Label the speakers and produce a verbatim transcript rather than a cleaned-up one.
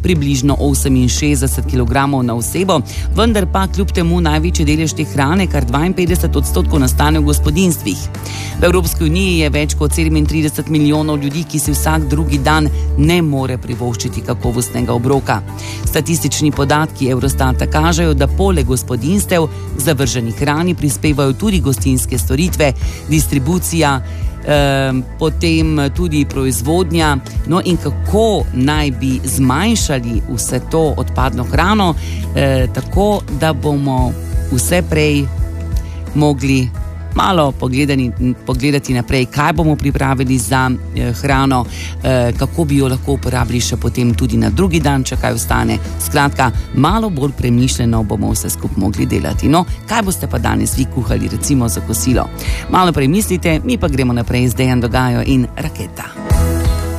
Speaker 1: približno oseminšestdeset kilogramov na osebo, vendar pa kljub temu največji delež te hrane, kar dvainpetdeset odstotkov, nastane v gospodinjstvih. V Evropski uniji je več kot sedemintrideset milijonov ljudi, ki si vsak drugi dan ne more privoščiti kakovostnega obroka. Statistični podatki Eurostata kažejo, da poleg gospodinjstev k zavrženi hrani prispevajo tudi gostinske storitve, distribucija, eh, potem tudi proizvodnja. No in kako naj bi zmanjšali vse to odpadno hrano, eh, tako da bomo vse prej mogli malo pogledati, pogledati naprej, kaj bomo pripravili za eh, hrano, eh, kako bi jo lahko uporabili še potem tudi na drugi dan, če kaj ostane. Skratka, malo bolj premišljeno bomo vse skupaj mogli delati. No, kaj boste pa danes vi kuhali, recimo za kosilo? Malo premislite, mi pa gremo naprej z Dejan Dogajo in Raketa.